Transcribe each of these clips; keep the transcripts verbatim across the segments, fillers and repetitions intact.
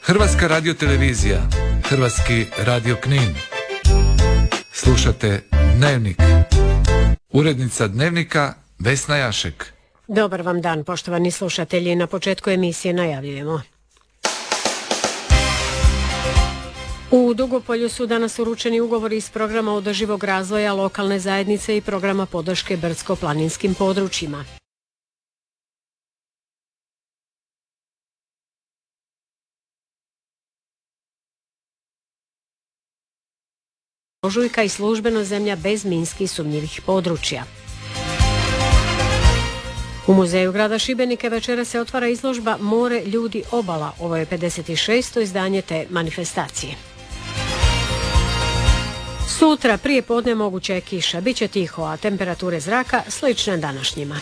Hrvatska radiotelevizija, Hrvatski radio Knin. Slušate Dnevnik. Urednica Dnevnika Vesna Jašek. Dobar vam dan, poštovani slušatelji. Na početku emisije najavljujemo. U Dugopolju su danas uručeni ugovori iz programa održivog razvoja lokalne zajednice i programa podrške brdsko-planinskim područjima. Ožujka i službeno zemlja bez minski sumnjivih područja. U muzeju grada Šibenika večera se otvara izložba More, ljudi, obala. Ovo je pedeset šesto izdanje te manifestacije. Sutra prije podne moguća je kiša, bit će tiho, a temperature zraka slične današnjima.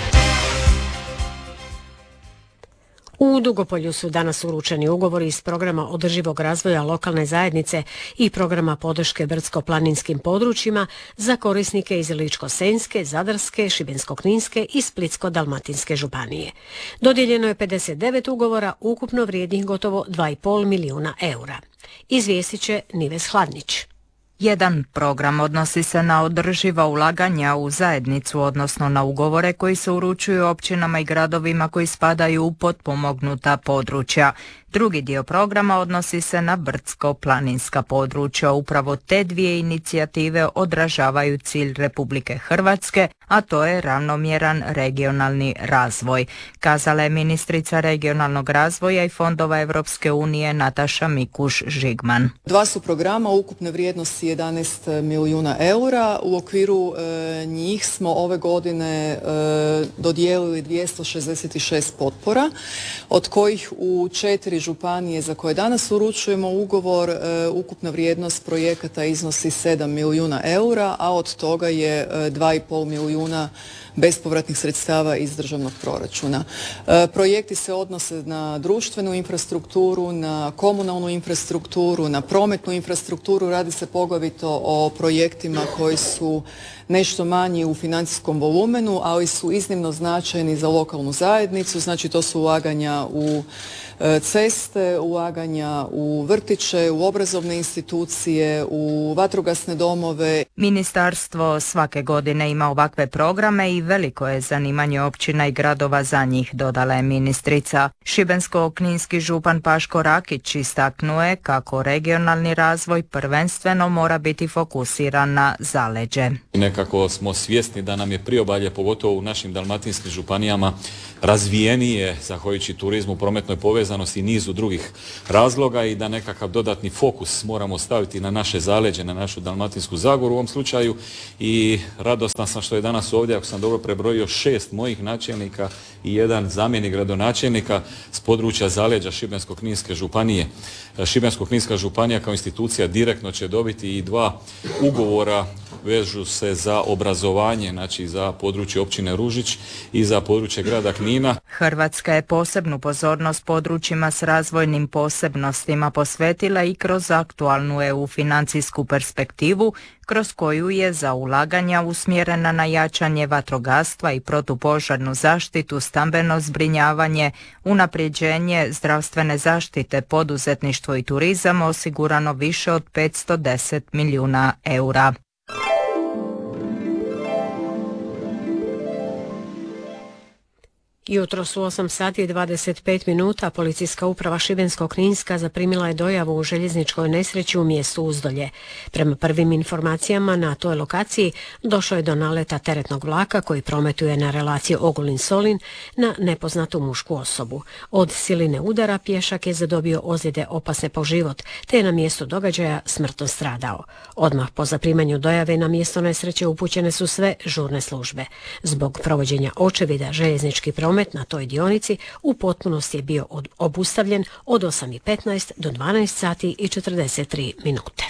U Dugopolju su danas uručeni ugovori iz programa održivog razvoja lokalne zajednice i programa podrške brdsko-planinskim područjima za korisnike iz Ličko-senjske, Zadarske, Šibensko-kninske i Splitsko-dalmatinske županije. Dodijeljeno je pedeset devet ugovora, ukupno vrijednih gotovo dva i pol milijuna eura. Izvijestit će Nives Hladnić. Jedan program odnosi se na održiva ulaganja u zajednicu, odnosno na ugovore koji se uručuju općinama i gradovima koji spadaju u potpomognuta područja. Drugi dio programa odnosi se na brdsko-planinska područja. Upravo te dvije inicijative odražavaju cilj Republike Hrvatske, a to je ravnomjeran regionalni razvoj, kazala je ministrica regionalnog razvoja i fondova Europske unije Nataša Mikuš-Žigman. Dva su programa ukupne vrijednosti jedanaest milijuna eura. U okviru e, njih smo ove godine e, dodijelili dvjesto šezdeset šest potpora, od kojih u četiri županije za koje danas uručujemo ugovor, e, ukupna vrijednost projekata iznosi sedam milijuna eura, a od toga je e, dva i pol milijuna bespovratnih sredstava iz državnog proračuna. E, projekti se odnose na društvenu infrastrukturu, na komunalnu infrastrukturu, na prometnu infrastrukturu. Radi se poglavito o projektima koji su nešto manji u financijskom volumenu, ali su iznimno značajni za lokalnu zajednicu. Znači to su ulaganja u ceste, ulaganja u vrtiće, u obrazovne institucije, u vatrogasne domove. Ministarstvo svake godine ima ovakve programe i veliko je zanimanje općina i gradova za njih, dodala je ministrica. Šibensko-kninski župan Paško Rakić istaknuo je kako regionalni razvoj prvenstveno mora biti fokusiran na zaleđe. Nekako smo svjesni da nam je priobalje, pogotovo u našim dalmatinskim županijama, razvijenije zahvaljujući turizmu, prometnoj povezanosti i nizu drugih razloga i da nekakav dodatni fokus moramo staviti na naše zaleđe, na našu Dalmatinsku zagoru u ovom slučaju. I radostan sam što je danas ovdje, ako sam dobro prebrojio, šest mojih načelnika i jedan zamjenik gradonačelnika s područja zaleđa Šibensko-kninske županije. Šibensko-kninska županija kao institucija direktno će dobiti i dva ugovora, vežu se za obrazovanje, znači za područje općine Ružić i za područje grada Knina. Hrvatska je posebnu pozornost područjima s razvojnim posebnostima posvetila i kroz aktualnu E U financijsku perspektivu, kroz koju je za ulaganja usmjerena na jačanje vatrogastva i protupožarnu zaštitu, stambeno zbrinjavanje, unapređenje zdravstvene zaštite, poduzetništvo i turizam osigurano više od petsto deset milijuna eura. Jutro su osam sati i dvadeset pet minuta. Policijska uprava Šibensko-kninska zaprimila je dojavu u željezničkoj nesreći u mjestu Uzdolje. Prema prvim informacijama na toj lokaciji došlo je do naleta teretnog vlaka koji prometuje na relaciji Ogulin-Solin na nepoznatu mušku osobu. Od siline udara pješak je zadobio ozljede opasne po život, te je na mjestu događaja smrtno stradao. Odmah po zaprimanju dojave na mjesto nesreće upućene su sve žurne službe. Zbog provođenja očevida željeznički promet na toj dionici u potpunosti je bio obustavljen od osam i petnaest do dvanaest sati i četrdeset tri minute.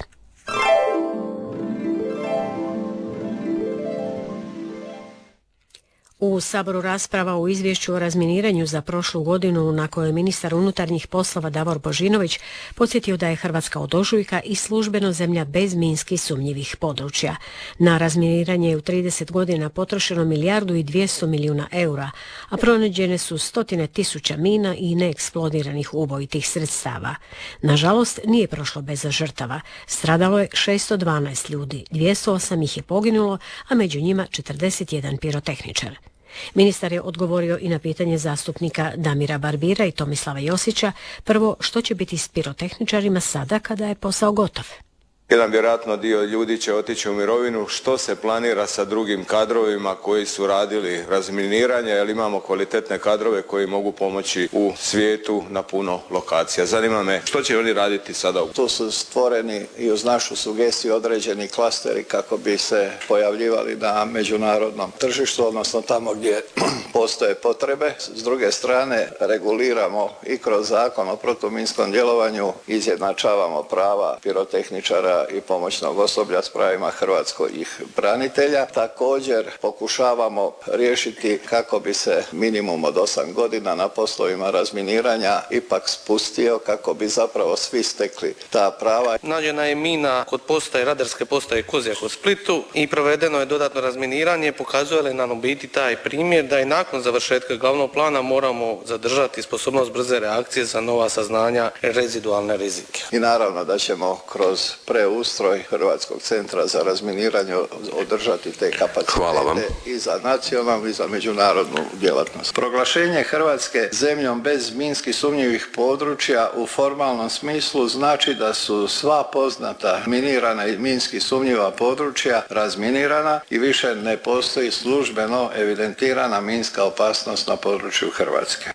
U Saboru rasprava u izvješću o razminiranju za prošlu godinu na kojoj je ministar unutarnjih poslova Davor Božinović podsjetio da je Hrvatska od ožujka i službeno zemlja bez minski sumnjivih područja. Na razminiranje je u trideset godina potrošeno milijardu i dvjesto milijuna eura, a pronađene su stotine tisuća mina i neeksplodiranih ubojitih sredstava. Nažalost, nije prošlo bez žrtava. Stradalo je šesto dvanaest ljudi, dvjesto osam ih je poginulo, a među njima četrdeset jedan pirotehničar. Ministar je odgovorio i na pitanje zastupnika Damira Barbira i Tomislava Josića. Prvo, što će biti s pirotehničarima sada kada je posao gotov? Jedan vjerojatno dio ljudi će otići u mirovinu. Što se planira sa drugim kadrovima koji su radili razminiranje, jer imamo kvalitetne kadrove koji mogu pomoći u svijetu na puno lokacija. Zanima me što će oni raditi sada? Tu su stvoreni i uz našu sugestiju određeni klasteri kako bi se pojavljivali na međunarodnom tržištu, odnosno tamo gdje postoje potrebe. S druge strane, reguliramo i kroz zakon o protuminskom djelovanju, izjednačavamo prava pirotehničara i pomoćnog osoblja s pravima hrvatskih branitelja. Također pokušavamo riješiti kako bi se minimum od osam godina na poslovima razminiranja ipak spustio, kako bi zapravo svi stekli ta prava. Nađena je mina kod postaje, radarske postaje Kozjak u Splitu i provedeno je dodatno razminiranje. Pokazuje li nam u biti taj primjer da i nakon završetka glavnog plana moramo zadržati sposobnost brze reakcije za nova saznanja i rezidualne rizike. I naravno da ćemo kroz pre ustroj Hrvatskog centra za razminiranje održati te kapacitete i za nacionalnu i za međunarodnu djelatnost. Proglašenje Hrvatske zemljom bez minski sumnjivih područja u formalnom smislu znači da su sva poznata minirana i minski sumnjiva područja razminirana i više ne postoji službeno evidentirana minska opasnost na području Hrvatske.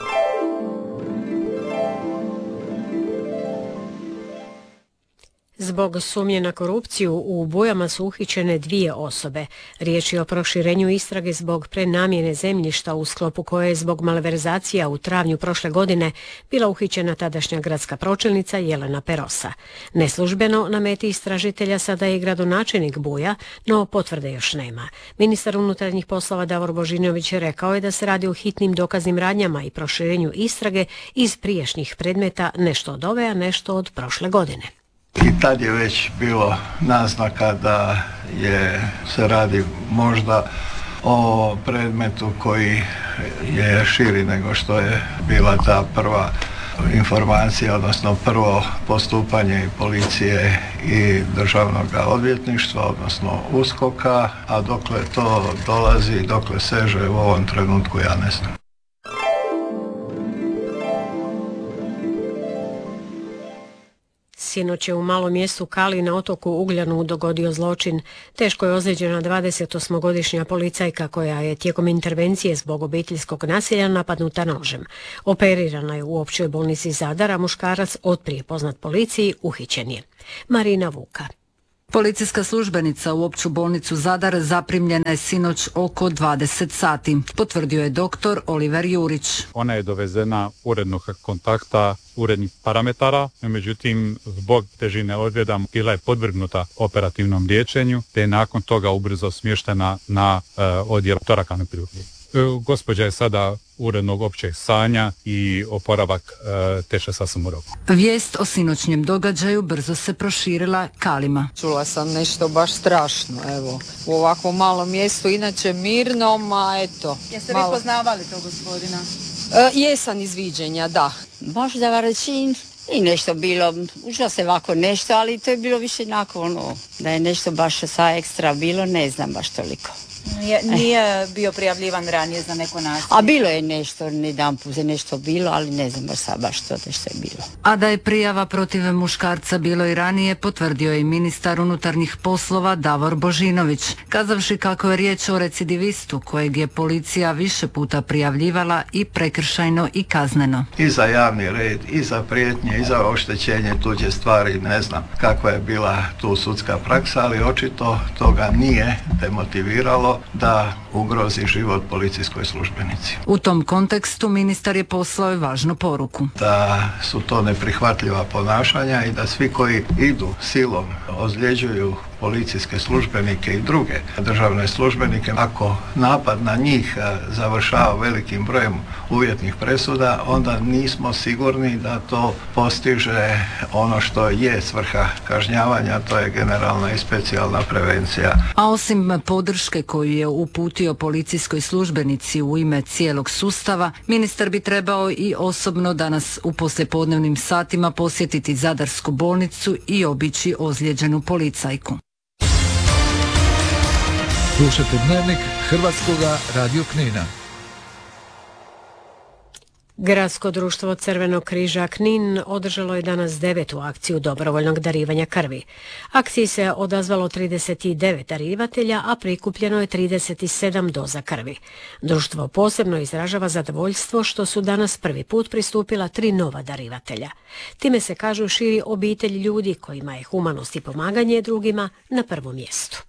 Zbog sumnje na korupciju u Bujama su uhićene dvije osobe. Riječ je o proširenju istrage zbog prenamjene zemljišta u sklopu koje je zbog malverzacija u travnju prošle godine bila uhićena tadašnja gradska pročelnica Jelena Perosa. Neslužbeno na meti istražitelja sada je gradonačelnik Buja, no potvrde još nema. Ministar unutarnjih poslova Davor Božinović rekao je da se radi o hitnim dokaznim radnjama i proširenju istrage iz prijašnjih predmeta, nešto od ove, a nešto od prošle godine. I tad je već bilo naznaka da je, se radi možda o predmetu koji je širi nego što je bila ta prva informacija, odnosno prvo postupanje policije i državnog odvjetništva, odnosno uskoka, a dokle to dolazi, dokle seže u ovom trenutku ja ne znam. Sinoć je u malom mjestu Kali na otoku Ugljanu dogodio zločin. Teško je ozlijeđena dvadesetosmogodišnja policajka koja je tijekom intervencije zbog obiteljskog nasilja napadnuta nožem. Operirana je u općoj bolnici Zadar, a muškarac, otprije poznat policiji, uhićen je. Marina Vuka. Policijska službenica u opću bolnicu Zadar zaprimljena je sinoć oko dvadeset sati, potvrdio je doktor Oliver Jurić. Ona je dovezena urednog kontakta, urednih parametara, međutim zbog težine ozljeda bila je podvrgnuta operativnom liječenju, te je nakon toga ubrzo smještena na uh, odjel torakalne kirurgije. Gospođa je sada urednog općeg stanja i oporavak e, teče sasvim u roku. Vijest o sinoćnjem događaju brzo se proširila Kalima. Čula sam nešto baš strašno, evo, u ovakvom malom mjestu, inače mirnom, a eto. Jeste malo... vi poznavali tog gospodina? E, jesam iz viđenja, da. Možda reći i nešto bilo, uža se ovako nešto, ali to je bilo više nakon ono, da je nešto baš sa ekstra bilo, ne znam baš toliko. Nije, nije bio prijavljivan ranije za neko nasilje? A bilo je nešto, jedan put je nešto bilo, ali ne znam baš sad baš to nešto je bilo. A da je prijava protiv muškarca bilo i ranije, potvrdio je ministar unutarnjih poslova Davor Božinović, kazavši kako je riječ o recidivistu kojeg je policija više puta prijavljivala i prekršajno i kazneno. I za javni red, i za prijetnje, i za oštećenje tuđe stvari, ne znam kakva je bila tu sudska praksa, ali očito toga nije demotiviralo da ugrozi život policijskoj službenici. U tom kontekstu ministar je poslao i važnu poruku. Da su to neprihvatljiva ponašanja i da svi koji idu silom, ozljeđuju policijske službenike i druge državne službenike. Ako napad na njih završava velikim brojem uvjetnih presuda, onda nismo sigurni da to postiže ono što je svrha kažnjavanja, to je generalna i specijalna prevencija. A osim podrške koju je uputio policijskoj službenici u ime cijelog sustava, ministar bi trebao i osobno danas u poslijepodnevnim satima posjetiti Zadarsku bolnicu i obići ozlijeđenu policajku. Slušajte Dnevnik Hrvatskoga radio Knina. Gradsko društvo Crvenog križa Knin održalo je danas devetu akciju dobrovoljnog darivanja krvi. Akciji se odazvalo trideset devet darivatelja, a prikupljeno je trideset sedam doza krvi. Društvo posebno izražava zadovoljstvo što su danas prvi put pristupila tri nova darivatelja. Time se, kažu, širi obitelj ljudi kojima je humanost i pomaganje drugima na prvom mjestu.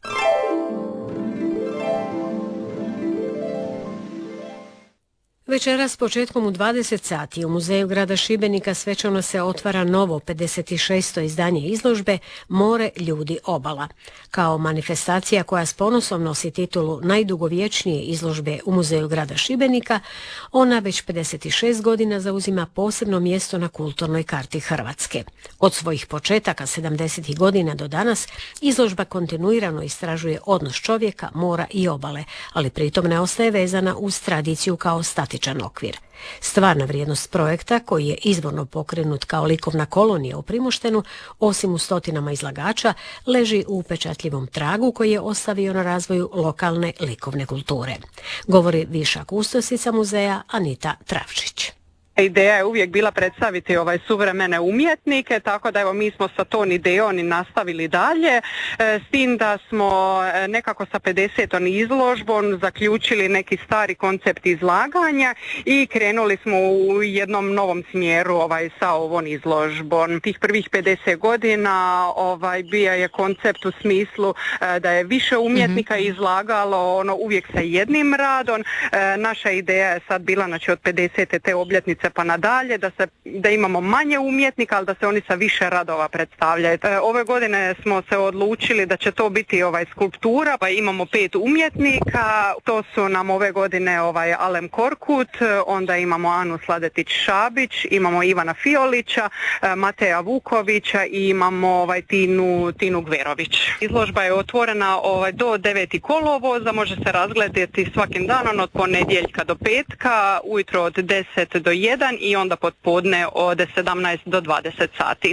Večeras početkom u dvadeset sati u Muzeju grada Šibenika svečano se otvara novo pedeset šesto izdanje izložbe More, ljudi, obala. Kao manifestacija koja s ponosom nosi titulu najdugovječnije izložbe u Muzeju grada Šibenika, ona već pedeset šest godina zauzima posebno mjesto na kulturnoj karti Hrvatske. Od svojih početaka sedamdesetih godina do danas izložba kontinuirano istražuje odnos čovjeka, mora i obale, ali pritom ne ostaje vezana uz tradiciju kao statičan okvir. Stvarna vrijednost projekta, koji je izvorno pokrenut kao likovna kolonija u Primoštenu, osim u stotinama izlagača, leži u upečatljivom tragu koji je ostavio na razvoju lokalne likovne kulture. Govori viša kustosica muzeja Anita Travčić. Ideja je uvijek bila predstaviti ovaj suvremene umjetnike, tako da evo mi smo sa tom idejom i nastavili dalje, s tim da smo nekako sa pedesetom izložbom zaključili neki stari koncept izlaganja i krenuli smo u jednom novom smjeru ovaj, sa ovom izložbom. Tih prvih pedeset godina ovaj, bio je koncept u smislu da je više umjetnika mm-hmm. izlagalo ono uvijek sa jednim radom. Naša ideja je sad bila, znači, od pedesete te obljetnice pa nadalje, da, se, da imamo manje umjetnika, ali da se oni sa više radova predstavljaju. E, ove godine smo se odlučili da će to biti ovaj skulptura, pa imamo pet umjetnika, to su nam ove godine ovaj Alem Korkut, onda imamo Anu Sladetić-Šabić, imamo Ivana Fiolića, Mateja Vukovića i imamo ovaj Tinu, Tinu Gverović. Izložba je otvorena ovaj do deveti kolovoza, može se razgledati svakim danom od ponedjeljka do petka, ujutro od deset do jedan i onda potpodne od sedamnaest do dvadeset sati.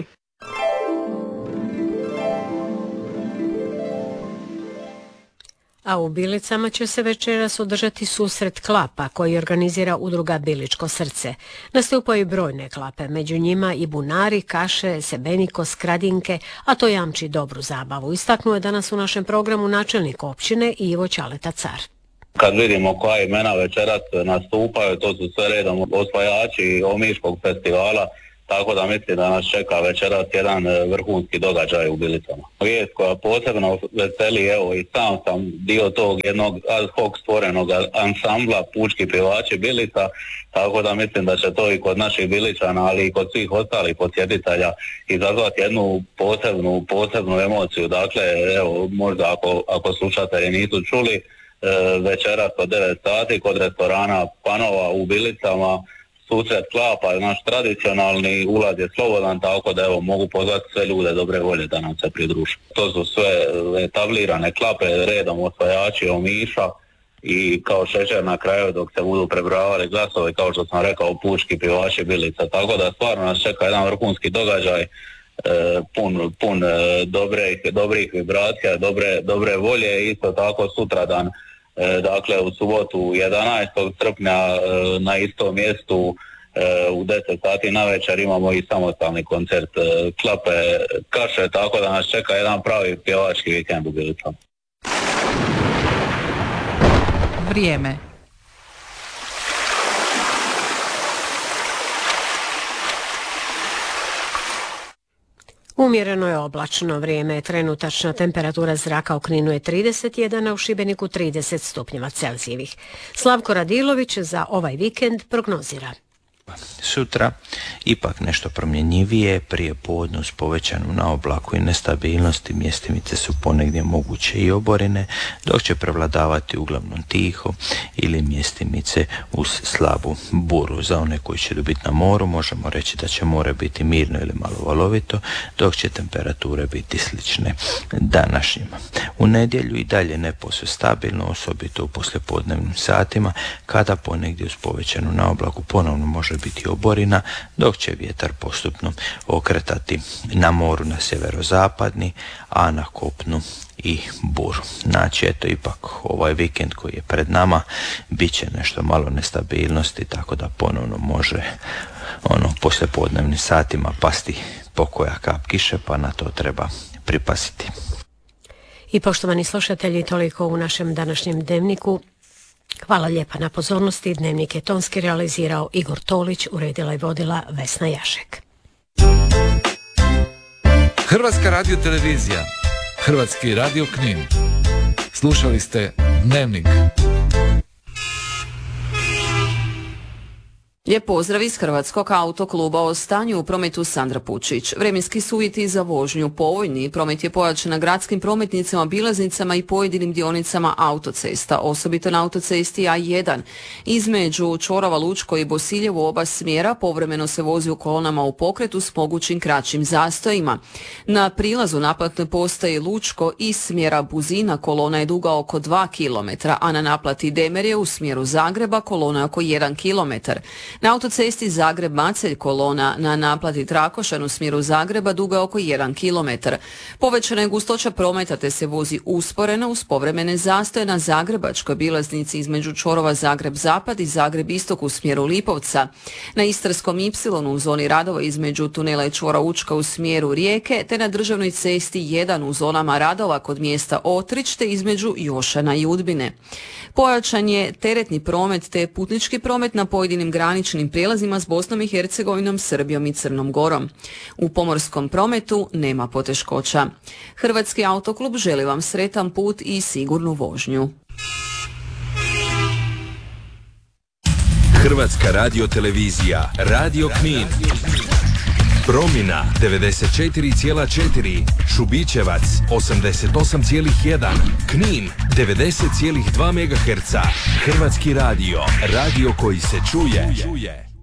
A u Bilicama će se večeras održati susret klapa koji organizira udruga Biličko srce. Nastupaju brojne klape, među njima i bunari, kaše, sebeniko, skradinke, a to jamči dobru zabavu. Istaknuo je danas u našem programu načelnik općine Ivo Ćaleta Car. Kad vidimo koja imena večeras nastupaju, to su sve redom osvajači Omiškog festivala, tako da mislim da nas čeka večeras jedan vrhunski događaj u Bilicama. Vijest koja posebno veseli, evo i sam sam dio tog jednog ad hoc stvorenog ansambla Pučki pjevači Bilica, tako da mislim da će to i kod naših Biličana, ali i kod svih ostalih posjetitelja izazvati jednu posebnu, posebnu emociju. Dakle, evo, možda ako, ako slušatelji nisu čuli, večeras od devet sati kod restorana Panova u Bilicama susret klapa, naš tradicionalni, ulaz je slobodan, tako da evo mogu pozvati sve ljude dobre volje da nam se pridruže. To su sve etablirane klape redom osvajači Omiša i kao šećer na kraju dok se budu prebrojavali glasovi, kao što sam rekao, Pučki pjevači Bilica, tako da stvarno nas čeka jedan vrhunski događaj. E, pun, pun e, dobrih, dobrih vibracija, dobre, dobre volje. Isto tako sutradan, e, dakle u subotu jedanaestog srpnja e, na istom mjestu e, u deset sati navečer imamo i samostalni koncert e, klape kaše, tako da nas čeka jedan pravi pjevački vikend u Bilicama. Vrijeme. Umjereno je oblačno vrijeme, trenutačna temperatura zraka u Kninu je trideset jedan, a u Šibeniku trideset stupnjeva Celzijevih. Slavko Radilović za ovaj vikend prognozira. Sutra ipak nešto promjenjivije, prije podne uz povećanu naoblaku i nestabilnosti, mjestimice su ponegdje moguće i oborine, dok će prevladavati uglavnom tiho ili mjestimice uz slabu buru. Za one koji će biti na moru možemo reći da će more biti mirno ili malo valovito, dok će temperature biti slične današnjima. U nedjelju i dalje ne posve stabilno, osobito u poslijepodnevnim satima, kada ponegdje uz povećanu naoblaku ponovno može biti oborina, dok će vjetar postupno okretati na moru na sjeverozapadni, a na kopnu i buru. Znači, eto, ipak ovaj vikend koji je pred nama bit će nešto malo nestabilnosti, tako da ponovno može ono poslijepodnevnim satima pasti pokoja kap kiše, pa na to treba pripaziti. I poštovani slušatelji, toliko u našem današnjem dnevniku. Hvala lijepa na pozornosti. Dnevnik je tonski realizirao Igor Tolić, uredila i vodila Vesna Jašek. Hrvatska radiotelevizija, Hrvatski radio Knin. Slušali ste Dnevnik. Lijep pozdrav iz Hrvatskog autokluba. O stanju u prometu Sandra Pučić. Vremenski su uvjeti za vožnju povoljni. Promet je pojačan na gradskim prometnicama, obilaznicama i pojedinim dionicama autocesta, osobito na autocesti A jedan. Između čvorova Lučko i Bosiljevo u oba smjera povremeno se vozi u kolonama u pokretu s mogućim kraćim zastojima. Na prilazu naplatne postaje Lučko iz smjera Buzina kolona je duga oko dva kilometra, a na naplati Demerje u smjeru Zagreba kolona je oko jedan kilometar. Na autocesti Zagreb-Macelj kolona na naplati Trakošan u smjeru Zagreba duga oko jedan kilometar. Povećana je gustoća prometa te se vozi usporeno uz povremene zastoje na Zagrebačkoj obilaznici između čvorova Zagreb-Zapad i Zagreb-Istok u smjeru Lipovca. Na Istarskom Ipsilonu u zoni radova između tunela i čvora Učka u smjeru Rijeke te na državnoj cesti jedan u zonama radova kod mjesta Otrić te između Jošana i Udbine. Pojačan je teretni promet te putnički promet na pojedinim graničnim prijelazima s Bosnom i Hercegovinom, Srbijom i Crnom Gorom. U pomorskom prometu nema poteškoća. Hrvatski autoklub želi vam sretan put i sigurnu vožnju. Hrvatska radiotelevizija, Radio Knin. Promina devedeset četiri zarez četiri, Šubićevac osamdeset osam zarez jedan, Knin devedeset zarez dva megaherca. Hrvatski radio, radio koji se čuje.